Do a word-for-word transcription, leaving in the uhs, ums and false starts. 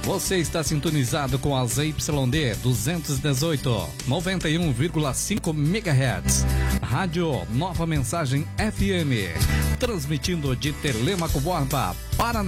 Você está sintonizado com a Z Y D duzentos e dezoito, noventa e um vírgula cinco megahertz. Rádio Nova Mensagem F M. Transmitindo de Telêmaco Borba, Paraná.